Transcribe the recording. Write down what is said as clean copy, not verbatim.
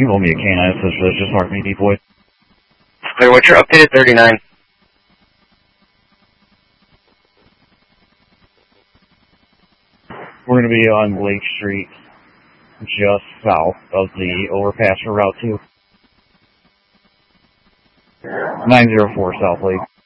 You can roll me a canine, so just mark me decoy. Clear, what's your updated 39? We're going to be on Lake Street, just south of the overpass for Route 2. 904 South Lake.